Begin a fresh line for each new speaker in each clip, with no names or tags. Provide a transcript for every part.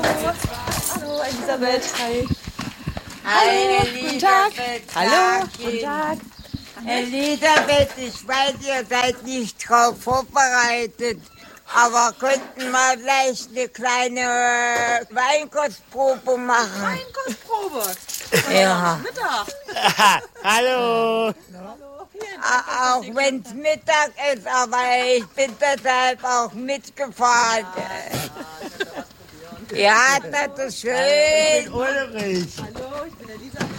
Hallo, Elisabeth. Hi.
Hallo,
Guten Tag. Hallo,
guten Tag. Elisabeth, ich weiß, ihr seid nicht drauf vorbereitet, aber könnten wir vielleicht eine kleine Weinkostprobe machen?
Weinkostprobe.
Ja.
Mittag.
Hallo.
Auch wenn es Mittag ist, aber ich bin deshalb auch mitgefahren. Ja, das ist schön.
Ulrich.
Hallo, ich bin Elisabeth.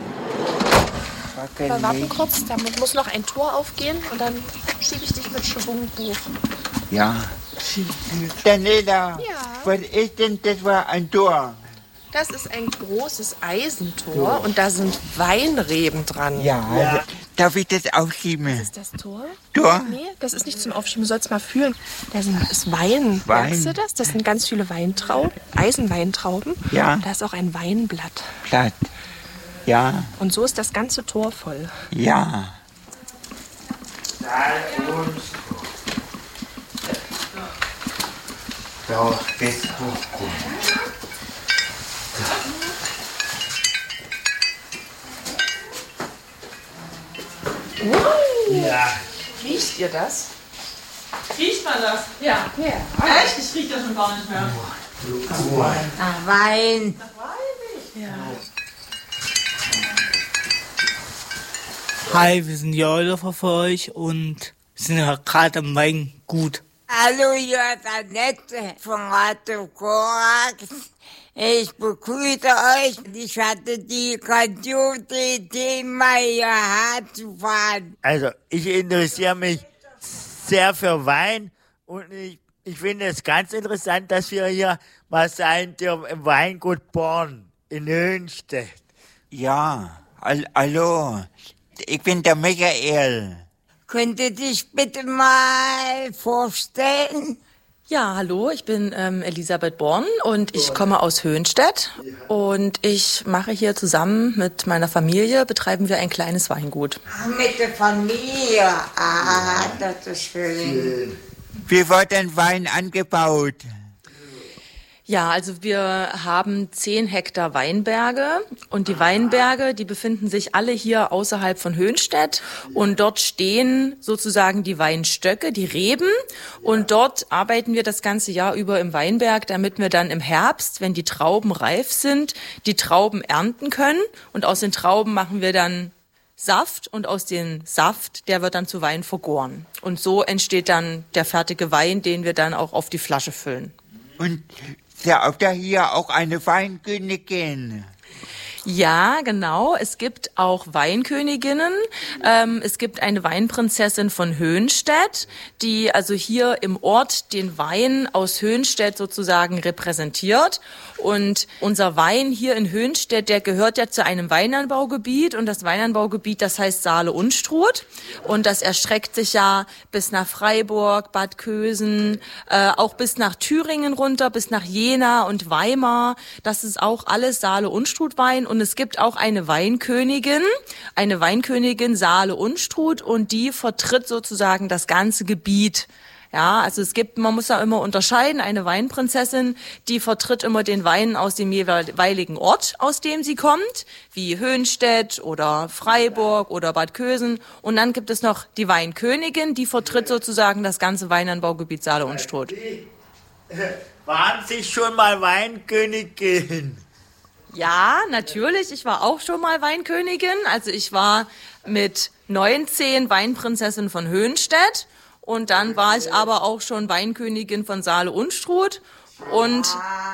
Wir warten kurz, da muss noch ein Tor aufgehen und dann schiebe ich dich mit Schwung hoch.
Ja. Daniela,
Ja.
was ist denn das für ein Tor?
Das ist ein großes Eisentor und da sind Weinreben dran.
Ja. Darf ich das aufschieben?
Ist das Tor?
Tor?
Nee, das ist nicht zum Aufschieben. Du sollst mal fühlen. Da ist Wein.
Wein.
Merkst du das? Das sind ganz viele Weintrauben, Eisenweintrauben.
Ja.
Und da ist auch ein Weinblatt.
Platt. Ja.
Und so ist das ganze Tor voll.
Ja. So, bis hochkommen. Ja.
Riecht ihr das?
Riecht man das?
Ja.
Echt? Ich rieche das schon gar nicht mehr.
Nach Wein.
Hi, wir sind die Eulhofer für euch und sind ja gerade am Weingut.
Hallo, Jörg Annette von Radio Korax. Ich begrüße euch. Ich hatte die grandiose Idee, mal hierher zu fahren.
Also, ich interessiere mich sehr für Wein und ich finde es ganz interessant, dass wir hier mal sein dürfen im Weingut Born in Höhenstedt.
Ja, hallo, ich bin der Michael.
Könnt ihr dich bitte mal vorstellen?
Ja, hallo, ich bin Elisabeth Born und ich komme aus Höhenstedt und ich mache hier zusammen mit meiner Familie, betreiben wir ein kleines Weingut.
Mit der Familie. Ah, das ist schön.
Wie wird denn Wein angebaut?
Ja, also wir haben 10 Hektar Weinberge und die Weinberge, die befinden sich alle hier außerhalb von Höhenstedt und dort stehen sozusagen die Weinstöcke, die Reben und dort arbeiten wir das ganze Jahr über im Weinberg, damit wir dann im Herbst, wenn die Trauben reif sind, die Trauben ernten können und aus den Trauben machen wir dann Saft und aus dem Saft, der wird dann zu Wein vergoren. Und so entsteht dann der fertige Wein, den wir dann auch auf die Flasche füllen.
Und habt ihr hier auch eine Weinkönigin?
Ja, genau. Es gibt auch Weinköniginnen. Es gibt eine Weinprinzessin von Höhenstedt, die also hier im Ort den Wein aus Höhenstedt sozusagen repräsentiert. Und unser Wein hier in Höhenstedt, der gehört ja zu einem Weinanbaugebiet. Und das Weinanbaugebiet, das heißt Saale-Unstrut. Und das erstreckt sich ja bis nach Freiburg, Bad Kösen, auch bis nach Thüringen runter, bis nach Jena und Weimar. Das ist auch alles Saale-Unstrut-Wein. Und es gibt auch eine Weinkönigin Saale-Unstrut, und die vertritt sozusagen das ganze Gebiet. Ja, also man muss da immer unterscheiden, eine Weinprinzessin, die vertritt immer den Wein aus dem jeweiligen Ort, aus dem sie kommt, wie Höhenstedt oder Freiburg oder Bad Kösen. Und dann gibt es noch die Weinkönigin, die vertritt sozusagen das ganze Weinanbaugebiet Saale-Unstrut.
Waren Sie schon mal Weinkönigin?
Ja, natürlich. Ich war auch schon mal Weinkönigin. Also ich war mit 19 Weinprinzessin von Höhenstedt. Und dann war ich aber auch schon Weinkönigin von Saale-Unstrut. Und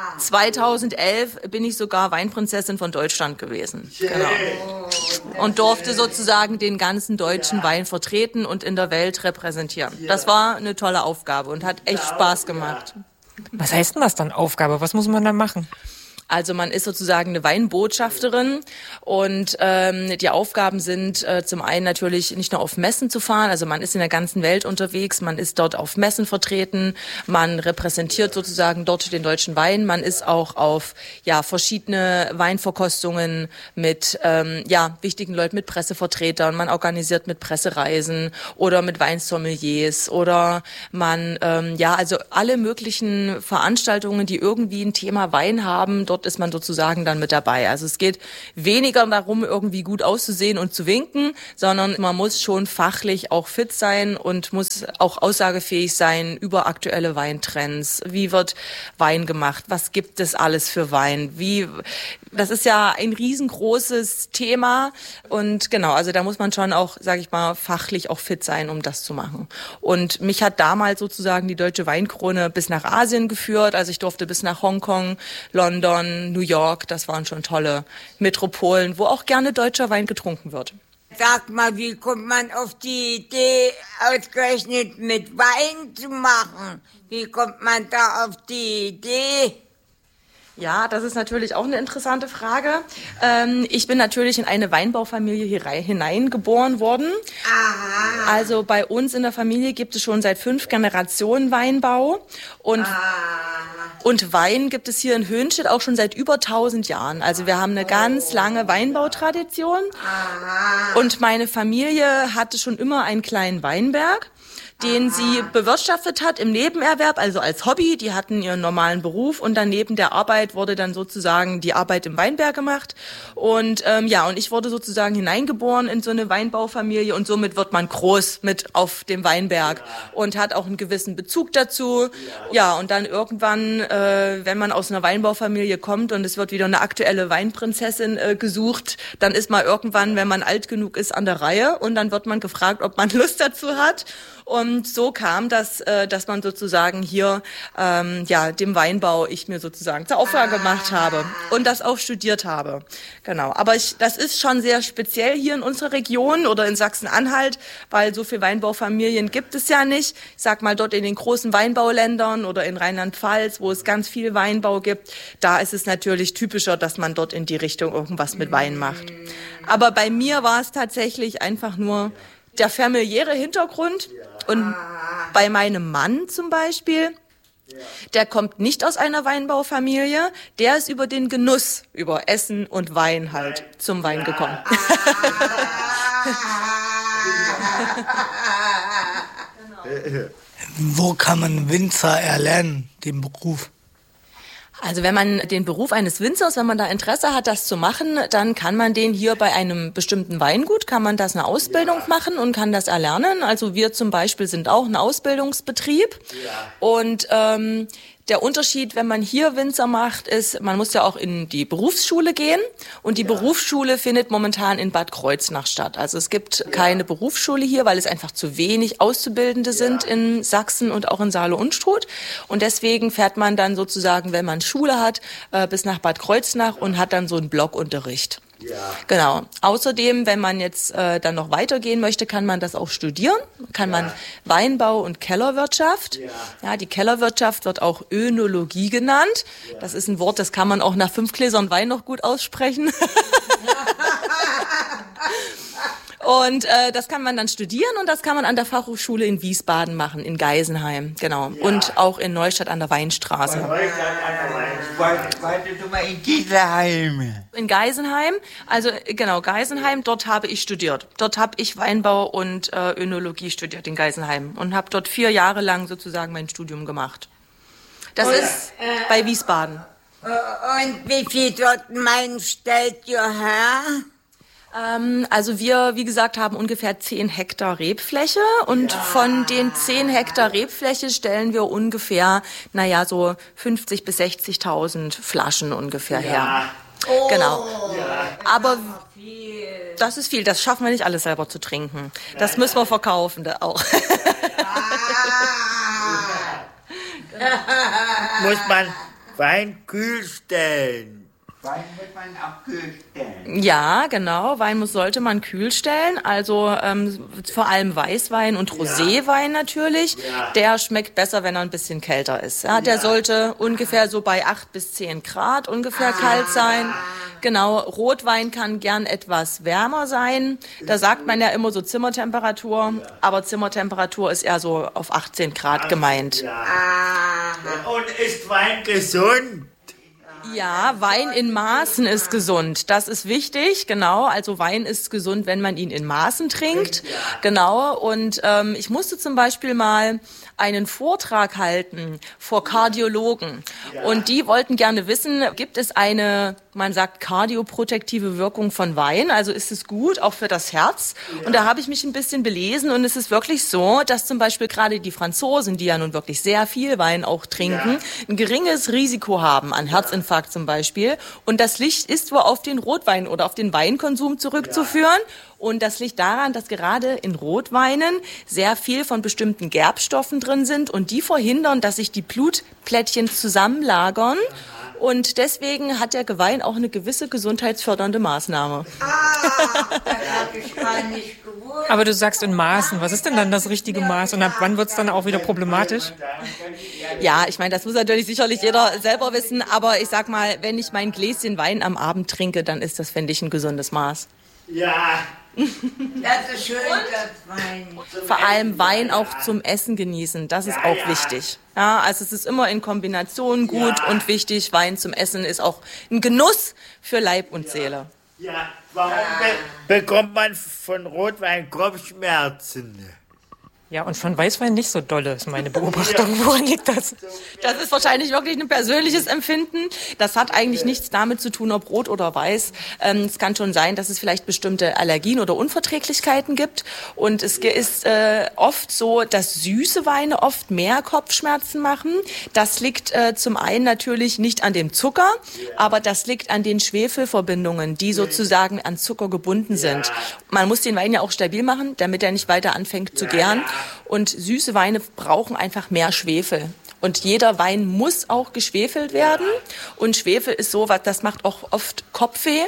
2011 bin ich sogar Weinprinzessin von Deutschland gewesen. Genau. Und durfte sozusagen den ganzen deutschen Wein vertreten und in der Welt repräsentieren. Das war eine tolle Aufgabe und hat echt Spaß gemacht.
Was heißt denn das dann, Aufgabe? Was muss man da machen?
Also man ist sozusagen eine Weinbotschafterin und die Aufgaben sind zum einen natürlich nicht nur auf Messen zu fahren, also man ist in der ganzen Welt unterwegs, man ist dort auf Messen vertreten, man repräsentiert sozusagen dort den deutschen Wein, man ist auch auf verschiedene Weinverkostungen mit wichtigen Leuten, mit Pressevertretern, man organisiert mit Pressereisen oder mit Weinsommeliers oder man also alle möglichen Veranstaltungen, die irgendwie ein Thema Wein haben, dort ist man sozusagen dann mit dabei. Also es geht weniger darum, irgendwie gut auszusehen und zu winken, sondern man muss schon fachlich auch fit sein und muss auch aussagefähig sein über aktuelle Weintrends. Wie wird Wein gemacht? Was gibt es alles für Wein? Das ist ja ein riesengroßes Thema und genau, also da muss man schon auch, sage ich mal, fachlich auch fit sein, um das zu machen. Und mich hat damals sozusagen die Deutsche Weinkrone bis nach Asien geführt, also ich durfte bis nach Hongkong, London, New York, das waren schon tolle Metropolen, wo auch gerne deutscher Wein getrunken wird.
Sag mal, wie kommt man auf die Idee, ausgerechnet mit Wein zu machen? Wie kommt man da auf die Idee?
Ja, das ist natürlich auch eine interessante Frage. Ich bin natürlich in eine Weinbaufamilie hier hineingeboren worden. Aha. Also bei uns in der Familie gibt es schon seit 5 Generationen Weinbau und Wein gibt es hier in Höhnstedt auch schon seit über 1000 Jahren. Also wir haben eine ganz lange Weinbautradition. Aha. Und meine Familie hatte schon immer einen kleinen Weinberg, den sie bewirtschaftet hat im Nebenerwerb, also als Hobby. Die hatten ihren normalen Beruf und dann neben der Arbeit wurde dann sozusagen die Arbeit im Weinberg gemacht. Und und ich wurde sozusagen hineingeboren in so eine Weinbaufamilie und somit wird man groß mit auf dem Weinberg und hat auch einen gewissen Bezug dazu. Ja, und dann irgendwann, wenn man aus einer Weinbaufamilie kommt und es wird wieder eine aktuelle Weinprinzessin gesucht, dann ist man irgendwann, wenn man alt genug ist, an der Reihe und dann wird man gefragt, ob man Lust dazu hat. Und so kam das, dass man sozusagen hier dem Weinbau ich mir sozusagen zur Aufgabe gemacht habe und das auch studiert habe. Genau. Aber das ist schon sehr speziell hier in unserer Region oder in Sachsen-Anhalt, weil so viele Weinbaufamilien gibt es ja nicht. Ich sag mal dort in den großen Weinbauländern oder in Rheinland-Pfalz, wo es ganz viel Weinbau gibt, da ist es natürlich typischer, dass man dort in die Richtung irgendwas mit Wein macht. Aber bei mir war es tatsächlich einfach nur der familiäre Hintergrund. Und bei meinem Mann zum Beispiel, der kommt nicht aus einer Weinbaufamilie, der ist über den Genuss, über Essen und Wein halt zum Wein gekommen.
Wo kann man Winzer erlernen, den Beruf?
Also wenn man den Beruf eines Winzers, wenn man da Interesse hat, das zu machen, dann kann man den hier bei einem bestimmten Weingut, kann man das eine Ausbildung machen und kann das erlernen. Also wir zum Beispiel sind auch ein Ausbildungsbetrieb. Und der Unterschied, wenn man hier Winzer macht, ist, man muss ja auch in die Berufsschule gehen und die Berufsschule findet momentan in Bad Kreuznach statt. Also es gibt keine Berufsschule hier, weil es einfach zu wenig Auszubildende sind in Sachsen und auch in Saale-Unstrut. Und deswegen fährt man dann sozusagen, wenn man Schule hat, bis nach Bad Kreuznach und hat dann so einen Blockunterricht. Ja. Genau. Außerdem, wenn man jetzt dann noch weitergehen möchte, kann man das auch studieren. Kann man Weinbau und Kellerwirtschaft. Ja, die Kellerwirtschaft wird auch Önologie genannt. Ja. Das ist ein Wort, das kann man auch nach 5 Gläsern Wein noch gut aussprechen. Und das kann man dann studieren und das kann man an der Fachhochschule in Wiesbaden machen, in Geisenheim, genau. Ja. Und auch in Neustadt an der Weinstraße.
Wartest du mal in Geisenheim?
In Geisenheim, also genau, Geisenheim, dort habe ich studiert. Dort habe ich Weinbau und Önologie studiert in Geisenheim und habe dort 4 Jahre lang sozusagen mein Studium gemacht. Das ist bei Wiesbaden.
Und wie viel dort Wein stellt ihr her?
Also wir, wie gesagt, haben ungefähr 10 Hektar Rebfläche und von den 10 Hektar Rebfläche stellen wir ungefähr, so 50.000 bis 60.000 Flaschen ungefähr her. Oh. Genau. Ja. Aber das ist viel, das schaffen wir nicht alles selber zu trinken. Das müssen wir verkaufen, da auch.
Muss man Wein kühl stellen?
Wein muss man auch kühl stellen.
Ja, genau. Sollte man kühl stellen. Also vor allem Weißwein und Roséwein natürlich.
Ja.
Der schmeckt besser, wenn er ein bisschen kälter ist. Ja, der sollte ungefähr so bei 8 bis 10 Grad ungefähr kalt sein. Genau, Rotwein kann gern etwas wärmer sein. Da sagt man ja immer so Zimmertemperatur, aber Zimmertemperatur ist eher so auf 18 Grad gemeint.
Ja. Und ist Wein gesund?
Ja, Wein in Maßen ist gesund. Das ist wichtig, genau. Also Wein ist gesund, wenn man ihn in Maßen trinkt. Genau. Und ich musste zum Beispiel mal einen Vortrag halten vor Kardiologen. Und die wollten gerne wissen, gibt es eine, man sagt, kardioprotektive Wirkung von Wein? Also ist es gut, auch für das Herz? Und da habe ich mich ein bisschen belesen und es ist wirklich so, dass zum Beispiel gerade die Franzosen, die ja nun wirklich sehr viel Wein auch trinken, ein geringes Risiko haben an Herzinfarkt zum Beispiel. Und das Licht ist wohl auf den Rotwein oder auf den Weinkonsum zurückzuführen. Und das liegt daran, dass gerade in Rotweinen sehr viel von bestimmten Gerbstoffen drin sind und die verhindern, dass sich die Blutplättchen zusammenlagern. Und deswegen hat der Wein auch eine gewisse gesundheitsfördernde Maßnahme.
Das habe ich gar nicht gewusst.
Aber du sagst in Maßen. Was ist denn dann das richtige Maß? Und ab wann wird es dann auch wieder problematisch?
Ja, ich meine, das muss natürlich sicherlich jeder selber wissen. Aber ich sag mal, wenn ich mein Gläschen Wein am Abend trinke, dann ist das, finde ich, ein gesundes Maß.
Ja.
Das ist schön, das Wein.
Vor allem Wein auch zum Essen genießen, das ist auch wichtig. Ja, also es ist immer in Kombination gut und wichtig. Wein zum Essen ist auch ein Genuss für Leib und Seele.
Ja, warum bekommt man von Rotwein Kopfschmerzen?
Ja, und von Weißwein nicht so dolle, ist meine Beobachtung. Woran liegt das?
Das ist wahrscheinlich wirklich ein persönliches Empfinden. Das hat eigentlich nichts damit zu tun, ob rot oder weiß. Es kann schon sein, dass es vielleicht bestimmte Allergien oder Unverträglichkeiten gibt. Und es ist oft so, dass süße Weine oft mehr Kopfschmerzen machen. Das liegt zum einen natürlich nicht an dem Zucker, aber das liegt an den Schwefelverbindungen, die sozusagen an Zucker gebunden sind. Man muss den Wein ja auch stabil machen, damit er nicht weiter anfängt zu gären. Und süße Weine brauchen einfach mehr Schwefel. Und jeder Wein muss auch geschwefelt werden. Und Schwefel ist so, das macht auch oft Kopfweh.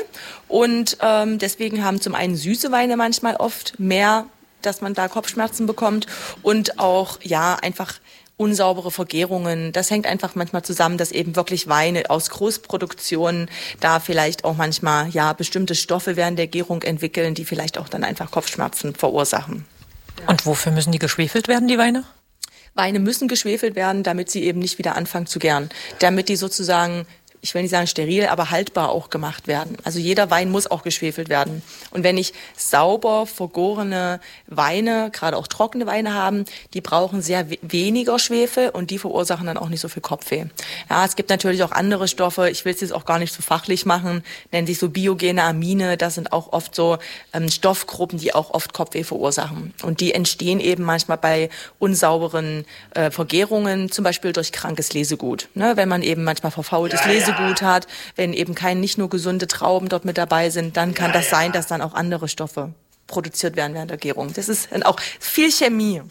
Und deswegen haben zum einen süße Weine manchmal oft mehr, dass man da Kopfschmerzen bekommt. Und auch, ja, einfach unsaubere Vergärungen. Das hängt einfach manchmal zusammen, dass eben wirklich Weine aus Großproduktionen da vielleicht auch manchmal, ja, bestimmte Stoffe während der Gärung entwickeln, die vielleicht auch dann einfach Kopfschmerzen verursachen.
Und wofür müssen die geschwefelt werden, die Weine?
Weine müssen geschwefelt werden, damit sie eben nicht wieder anfangen zu gären. Damit die sozusagen, ich will nicht sagen steril, aber haltbar auch gemacht werden. Also jeder Wein muss auch geschwefelt werden. Und wenn ich sauber vergorene Weine, gerade auch trockene Weine haben, die brauchen sehr weniger Schwefel und die verursachen dann auch nicht so viel Kopfweh. Ja, es gibt natürlich auch andere Stoffe, ich will es jetzt auch gar nicht so fachlich machen, nennen sich so biogene Amine, das sind auch oft so Stoffgruppen, die auch oft Kopfweh verursachen. Und die entstehen eben manchmal bei unsauberen Vergärungen, zum Beispiel durch krankes Lesegut. Ne, wenn man eben manchmal verfaultes Lesegut hat, wenn eben nicht nur gesunde Trauben dort mit dabei sind, dann kann das sein, dass dann auch andere Stoffe produziert werden während der Gärung. Das ist dann auch viel Chemie.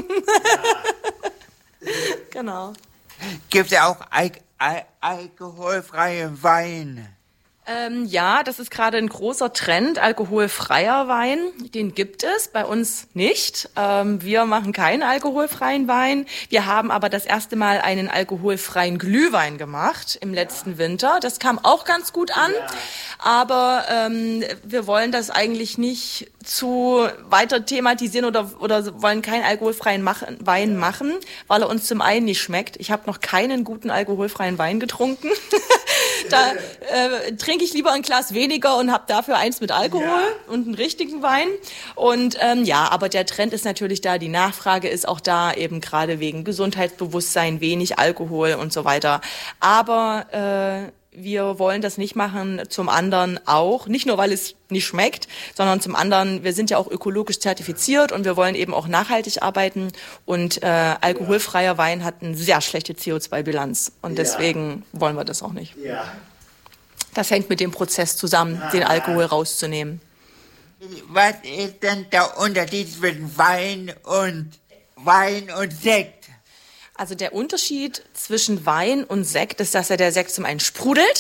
Genau.
Gibt es auch alkoholfreie Wein?
Ja, das ist gerade ein großer Trend, alkoholfreier Wein. Den gibt es, bei uns nicht. Wir machen keinen alkoholfreien Wein. Wir haben aber das erste Mal einen alkoholfreien Glühwein gemacht im letzten Winter. Das kam auch ganz gut an, aber wir wollen das eigentlich nicht zu weiter thematisieren oder wollen keinen alkoholfreien Wein machen, weil er uns zum einen nicht schmeckt. Ich habe noch keinen guten alkoholfreien Wein getrunken. Da trinke ich lieber ein Glas weniger und habe dafür eins mit Alkohol und einen richtigen Wein. Und aber der Trend ist natürlich da, die Nachfrage ist auch da, eben gerade wegen Gesundheitsbewusstsein, wenig Alkohol und so weiter. Aber wir wollen das nicht machen, zum anderen auch, nicht nur, weil es nicht schmeckt, sondern zum anderen, wir sind ja auch ökologisch zertifiziert und wir wollen eben auch nachhaltig arbeiten und alkoholfreier Wein hat eine sehr schlechte CO2-Bilanz und deswegen wollen wir das auch nicht.
Ja.
Das hängt mit dem Prozess zusammen, den Alkohol rauszunehmen.
Was ist denn der Unterschied zwischen Wein und Sekt?
Also der Unterschied zwischen Wein und Sekt ist, dass der Sekt zum einen sprudelt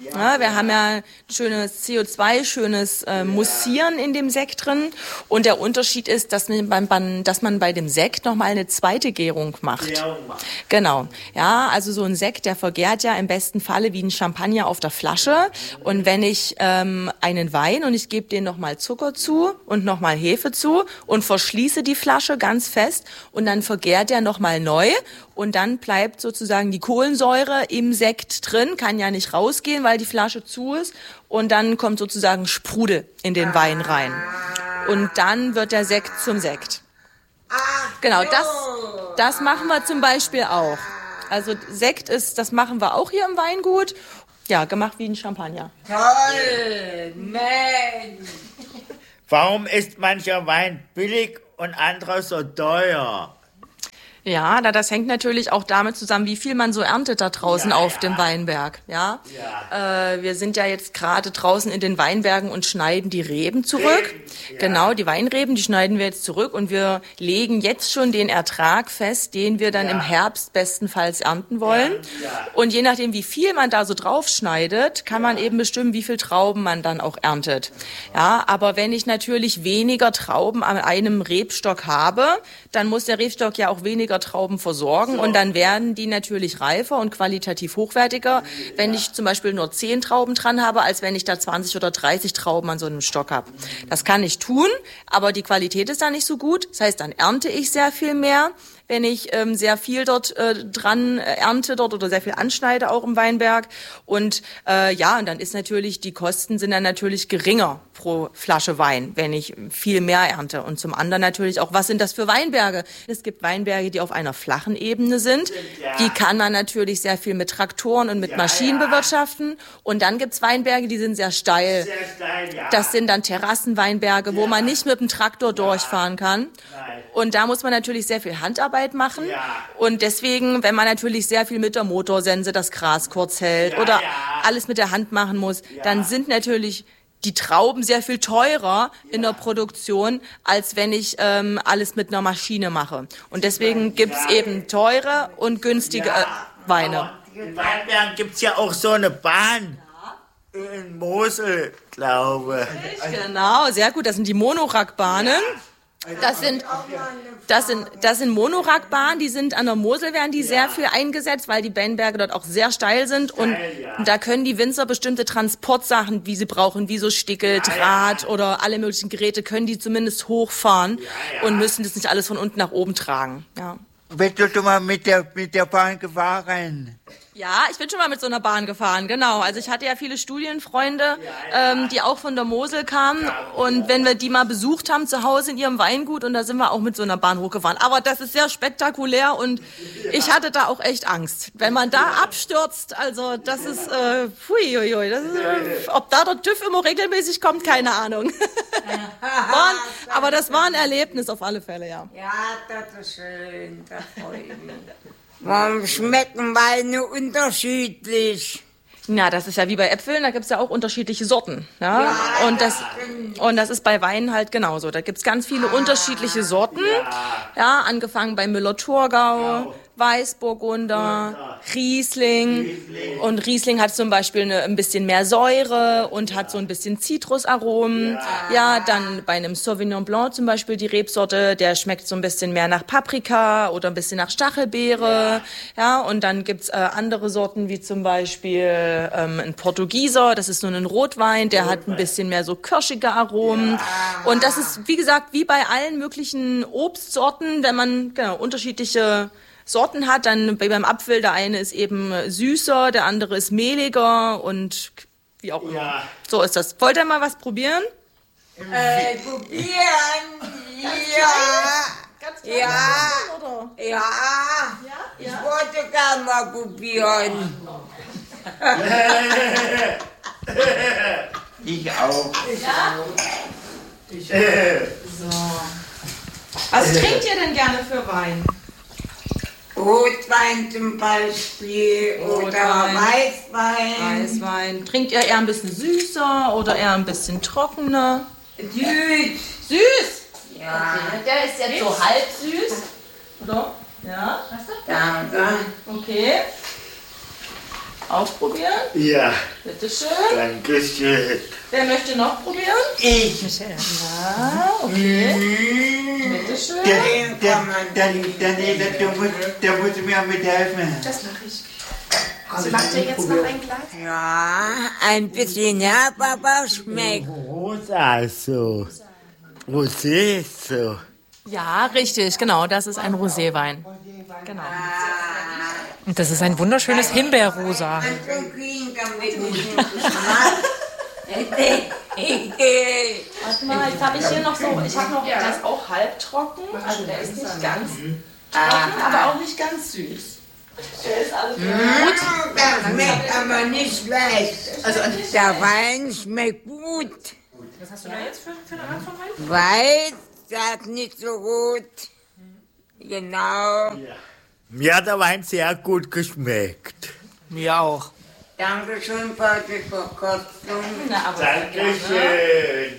Ja, wir haben ja schönes CO2, schönes Mussieren in dem Sekt drin. Und der Unterschied ist, dass man bei dem Sekt nochmal eine zweite Gärung macht. Genau. Ja, also so ein Sekt, der vergärt ja im besten Falle wie ein Champagner auf der Flasche. Und wenn ich einen Wein und ich gebe den nochmal Zucker zu und nochmal Hefe zu und verschließe die Flasche ganz fest und dann vergärt der nochmal neu. Und dann bleibt sozusagen die Kohlensäure im Sekt drin, kann ja nicht rausgehen, weil die Flasche zu ist. Und dann kommt sozusagen Sprudel in den Wein rein. Und dann wird der Sekt zum Sekt. Genau, das machen wir zum Beispiel auch. Also Sekt das machen wir auch hier im Weingut. Ja, gemacht wie ein Champagner.
Toll, Mensch.
Warum ist mancher Wein billig und anderer so teuer?
Ja, das hängt natürlich auch damit zusammen, wie viel man so erntet da draußen auf dem Weinberg. Ja, wir sind ja jetzt gerade draußen in den Weinbergen und schneiden die Reben zurück. Genau, die Weinreben, die schneiden wir jetzt zurück und wir legen jetzt schon den Ertrag fest, den wir dann im Herbst bestenfalls ernten wollen. Und je nachdem, wie viel man da so drauf schneidet, kann man eben bestimmen, wie viel Trauben man dann auch erntet. Ja, aber wenn ich natürlich weniger Trauben an einem Rebstock habe, dann muss der Rebstock ja auch weniger Trauben versorgen und dann werden die natürlich reifer und qualitativ hochwertiger, wenn ich zum Beispiel nur 10 Trauben dran habe, als wenn ich da 20 oder 30 Trauben an so einem Stock habe. Das kann ich tun, aber die Qualität ist dann nicht so gut. Das heißt, dann ernte ich sehr viel mehr, wenn ich sehr viel dort dran ernte dort oder sehr viel anschneide auch im Weinberg. Und und dann ist natürlich, die Kosten sind dann natürlich geringer pro Flasche Wein, wenn ich viel mehr ernte. Und zum anderen natürlich auch, was sind das für Weinberge? Es gibt Weinberge, die auf einer flachen Ebene sind. Die kann man natürlich sehr viel mit Traktoren und mit Maschinen bewirtschaften. Und dann gibt's Weinberge, die sind sehr steil. Das sind dann Terrassenweinberge, wo man nicht mit dem Traktor durchfahren kann. Und da muss man natürlich sehr viel Handarbeit machen. Und deswegen, wenn man natürlich sehr viel mit der Motorsense das Gras kurz hält oder alles mit der Hand machen muss, dann sind natürlich die Trauben sehr viel teurer in der Produktion, als wenn ich alles mit einer Maschine mache. Und deswegen gibt's eben teure und günstige Weine.
Aber in Weinbergen gibt's ja auch so eine Bahn in Mosel, glaube ich.
Genau, sehr gut. Das sind die Monorackbahnen. Das sind Monorackbahnen, die sind an der Mosel, werden die sehr viel eingesetzt, weil die Weinberge dort auch sehr steil sind und da können die Winzer bestimmte Transportsachen, wie sie brauchen, wie so Stickel, Draht oder alle möglichen Geräte, können die zumindest hochfahren und müssen das nicht alles von unten nach oben tragen. Ja.
Bist du schon mal mit der Bahn gefahren?
Ja, ich bin schon mal mit so einer Bahn gefahren, genau. Also ich hatte ja viele Studienfreunde, die auch von der Mosel kamen und wenn wir die mal besucht haben zu Hause in ihrem Weingut und da sind wir auch mit so einer Bahn hochgefahren. Aber das ist sehr spektakulär und ich hatte da auch echt Angst. Wenn man da abstürzt, also das ist, ob da der TÜV immer regelmäßig kommt, keine Ahnung. Aber das war ein Erlebnis auf alle Fälle, ja.
Ja, das ist schön, das freut mich. Warum schmecken Weine unterschiedlich?
Na, das ist ja wie bei Äpfeln, da gibt's ja auch unterschiedliche Sorten. Ja? Und das ist bei Weinen halt genauso. Da gibt's ganz viele unterschiedliche Sorten. Ja, angefangen bei Müller-Thurgau, Weißburgunder, Riesling. Und Riesling hat zum Beispiel ein bisschen mehr Säure und hat so ein bisschen Zitrusaromen. Ja, dann bei einem Sauvignon Blanc zum Beispiel die Rebsorte, der schmeckt so ein bisschen mehr nach Paprika oder ein bisschen nach Stachelbeere. Ja, und dann gibt's andere Sorten wie zum Beispiel ein Portugieser, das ist nur ein Rotwein, der hat ein bisschen mehr so kirschige Aromen. Und das ist, wie gesagt, wie bei allen möglichen Obstsorten, wenn man unterschiedliche Sorten hat, dann beim Apfel, der eine ist eben süßer, der andere ist mehliger und wie auch immer. Ja. So ist das. Wollt ihr mal was probieren?
Probieren? Ja. Ich wollte gerne mal probieren.
Ich auch.
Was trinkt ihr denn gerne für Wein?
Rotwein zum Beispiel oder Weißwein.
Weißwein. Trinkt ihr eher ein bisschen süßer oder eher ein bisschen trockener?
Süß.
Süß?
Ja.
Okay. Der ist jetzt so halb süß. Oder? Ja.
Danke.
Okay. Ausprobieren?
Ja,
Bitteschön.
Dankeschön.
Wer möchte noch probieren?
Ich.
Ja, okay. Bitteschön.
Da muss ich mir mithelfen.
Das mache ich. Sie macht dir jetzt noch ein Glas?
Ja, ein bisschen herb, aber schmeckt.
Rosa so. Rosé so.
Ja, richtig, genau. Das ist ein Roséwein. Genau.
Und das ist ein wunderschönes Himbeerrosa.
Warte mal, jetzt habe ich hier noch so, ich habe noch, der ist auch halbtrocken, also der ist nicht ganz trocken, aber auch nicht ganz süß. Der ist also gut.
Das schmeckt aber nicht schlecht. Also der Wein schmeckt gut.
Was hast du da jetzt für eine Art von Wein?
Weiß, das ist nicht so gut. Genau.
Mir hat der Wein sehr gut geschmeckt.
Mir auch.
Dankeschön für die Verkostung.
Na, aber
Dankeschön.